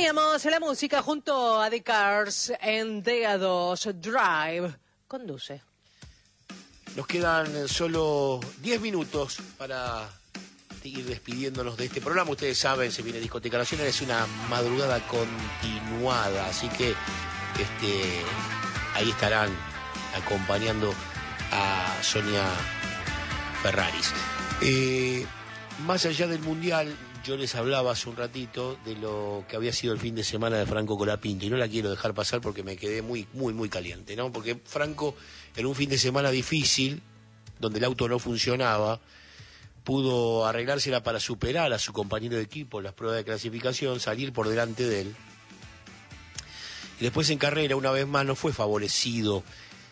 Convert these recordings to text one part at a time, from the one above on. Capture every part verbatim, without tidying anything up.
Teníamos la música junto a The Cars en D A dos Drive. Conduce. Nos quedan solo diez minutos para ir despidiéndonos de este programa. Ustedes saben, se viene Discoteca Nacional, es una madrugada continuada, así que este, ahí estarán acompañando a Sonia Ferraris. Eh, más allá del Mundial, yo les hablaba hace un ratito de lo que había sido el fin de semana de Franco Colapinto, y no la quiero dejar pasar porque me quedé muy, muy, muy caliente, ¿no? Porque Franco, en un fin de semana difícil, donde el auto no funcionaba, pudo arreglársela para superar a su compañero de equipo en las pruebas de clasificación, salir por delante de él. Y después en carrera, una vez más, no fue favorecido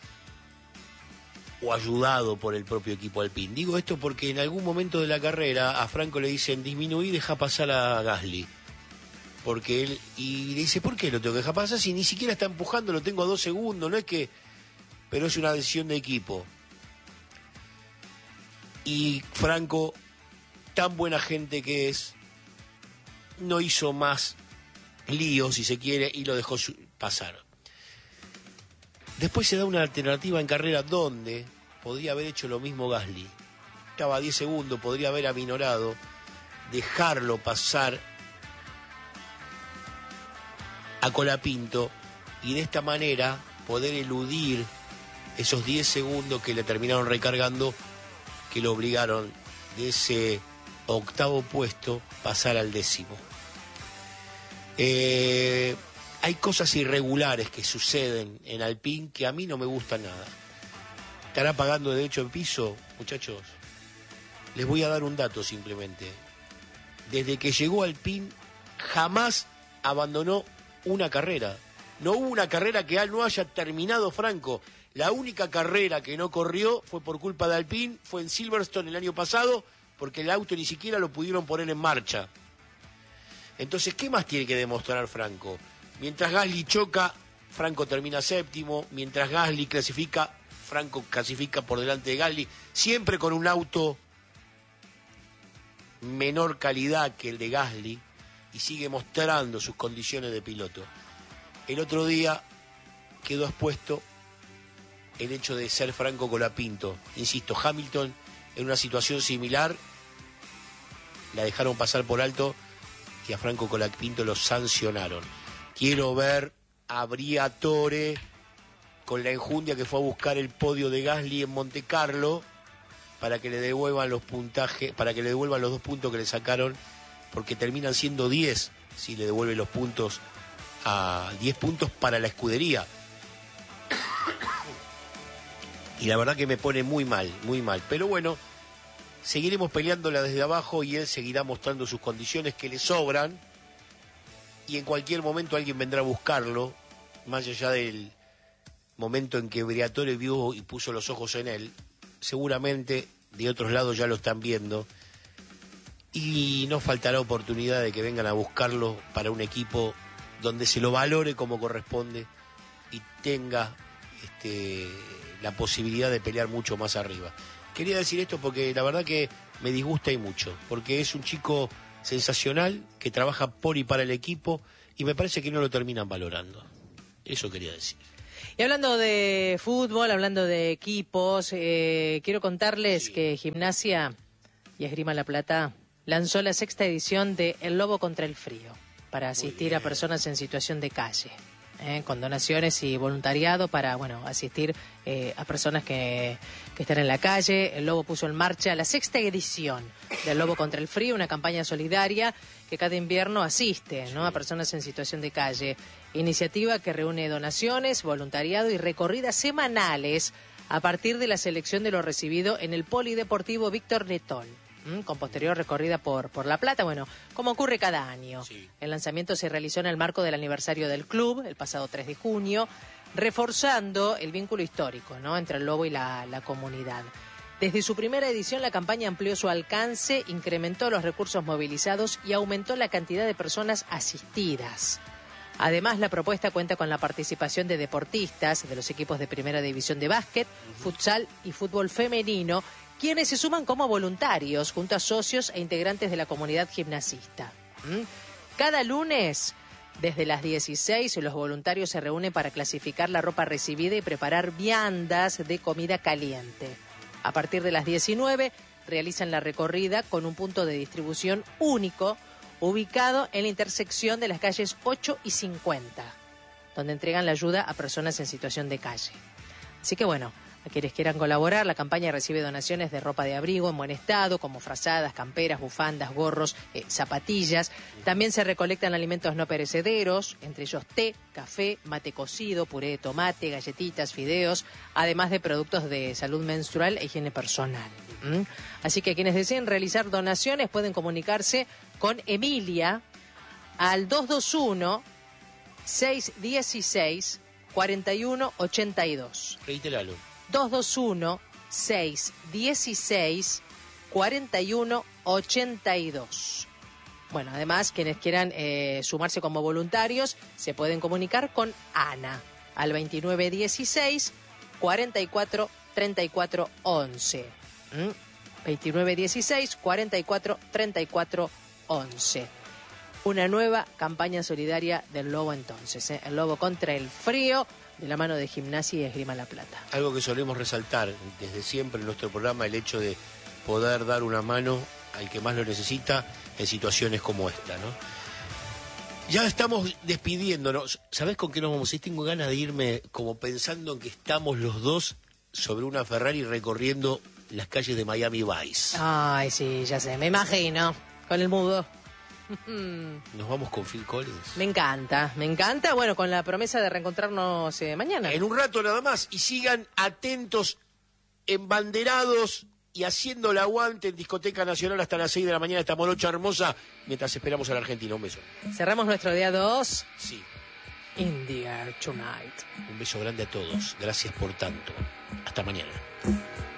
o ayudado por el propio equipo Alpine. Digo esto porque en algún momento de la carrera a Franco le dicen disminuí y deja pasar a Gasly. Porque él, y le dice, ¿por qué lo tengo que dejar pasar si ni siquiera está empujando, lo tengo a dos segundos? No es que, pero es una decisión de equipo. Y Franco, tan buena gente que es, no hizo más lío, si se quiere, y lo dejó pasar. Después se da una alternativa en carrera donde podría haber hecho lo mismo Gasly. Estaba a diez segundos, podría haber aminorado, dejarlo pasar a Colapinto y de esta manera poder eludir esos diez segundos que le terminaron recargando, que lo obligaron de ese octavo puesto pasar al décimo. Eh... Hay cosas irregulares que suceden en Alpine que a mí no me gustan nada. ¿Estará pagando derecho de piso, muchachos? Les voy a dar un dato simplemente. Desde que llegó Alpine, jamás abandonó una carrera. No hubo una carrera que no haya terminado Franco. La única carrera que no corrió fue por culpa de Alpine, fue en Silverstone el año pasado, porque el auto ni siquiera lo pudieron poner en marcha. Entonces, ¿qué más tiene que demostrar Franco? Mientras Gasly choca, Franco termina séptimo. Mientras Gasly clasifica, Franco clasifica por delante de Gasly. Siempre con un auto menor calidad que el de Gasly. Y sigue mostrando sus condiciones de piloto. El otro día quedó expuesto el hecho de ser Franco Colapinto. Insisto, Hamilton en una situación similar la dejaron pasar por alto y a Franco Colapinto lo sancionaron. Quiero ver a Briatore con la enjundia que fue a buscar el podio de Gasly en Monte Carlo para que le devuelvan los puntajes, para que le devuelvan los dos puntos que le sacaron, porque terminan siendo diez si le devuelven los puntos a diez puntos para la escudería. Y la verdad que me pone muy mal, muy mal. Pero bueno, seguiremos peleándola desde abajo y él seguirá mostrando sus condiciones que le sobran. Y en cualquier momento alguien vendrá a buscarlo, más allá del momento en que Briatore vio y puso los ojos en él. Seguramente de otros lados ya lo están viendo. Y no faltará oportunidad de que vengan a buscarlo para un equipo donde se lo valore como corresponde y tenga este, la posibilidad de pelear mucho más arriba. Quería decir esto porque la verdad que me disgusta y mucho, porque es un chico sensacional, que trabaja por y para el equipo, y me parece que no lo terminan valorando. Eso quería decir. Y hablando de fútbol, hablando de equipos, eh, quiero contarles sí. que Gimnasia y Esgrima La Plata lanzó la sexta edición de El Lobo contra el Frío, para asistir a personas en situación de calle, eh, con donaciones y voluntariado para, bueno, asistir eh, a personas que, que están en la calle. El Lobo puso en marcha la sexta edición del Lobo contra el Frío, una campaña solidaria que cada invierno asiste, ¿no?, a personas en situación de calle. Iniciativa que reúne donaciones, voluntariado y recorridas semanales a partir de la selección de lo recibido en el Polideportivo Víctor Letol, ¿m? con posterior recorrida por, por La Plata, bueno, como ocurre cada año. Sí. El lanzamiento se realizó en el marco del aniversario del club, el pasado tres de junio, reforzando el vínculo histórico, ¿no?, entre el Lobo y la, la comunidad. Desde su primera edición, la campaña amplió su alcance, incrementó los recursos movilizados y aumentó la cantidad de personas asistidas. Además, la propuesta cuenta con la participación de deportistas de los equipos de Primera División de básquet, uh-huh. futsal y fútbol femenino, quienes se suman como voluntarios junto a socios e integrantes de la comunidad gimnasista. ¿Mm? Cada lunes Desde las dieciséis, los voluntarios se reúnen para clasificar la ropa recibida y preparar viandas de comida caliente. A partir de las diecinueve, realizan la recorrida con un punto de distribución único ubicado en la intersección de las calles ocho y cincuenta, donde entregan la ayuda a personas en situación de calle. Así que bueno, a quienes quieran colaborar, la campaña recibe donaciones de ropa de abrigo en buen estado, como frazadas, camperas, bufandas, gorros, eh, zapatillas. También se recolectan alimentos no perecederos, entre ellos té, café, mate cocido, puré de tomate, galletitas, fideos, además de productos de salud menstrual e higiene personal. ¿Mm? Así que quienes deseen realizar donaciones pueden comunicarse con Emilia al dos dos uno, seis uno seis, cuatro uno ocho dos. Reiteralo. dos dos uno, seis uno seis, cuatro uno ocho dos. Bueno, además, quienes quieran eh, sumarse como voluntarios, se pueden comunicar con Ana al veintinueve dieciséis, cuarenta y cuatro, treinta y cuatro once. ¿Mm? veintinueve dieciséis, cuarenta y cuatro, treinta y cuatro once. Una nueva campaña solidaria del Lobo entonces, ¿eh? El Lobo contra el frío, de la mano de Gimnasia y Esgrima La Plata. Algo que solemos resaltar desde siempre en nuestro programa, el hecho de poder dar una mano al que más lo necesita en situaciones como esta, ¿no? Ya estamos despidiéndonos. ¿Sabés con qué nos vamos a ir? Tengo ganas de irme como pensando en que estamos los dos sobre una Ferrari recorriendo las calles de Miami Vice. Ay, sí, ya sé, me imagino, con el mudo. Nos vamos con Phil Collins. Me encanta, me encanta. Bueno, con la promesa de reencontrarnos eh, mañana. En un rato nada más. Y sigan atentos, embanderados y haciendo el aguante en Discoteca Nacional hasta las seis de la mañana, esta morocha hermosa, mientras esperamos a la Argentina. Un beso. Cerramos nuestro día dos. Sí. In the air tonight. Un beso grande a todos. Gracias por tanto. Hasta mañana.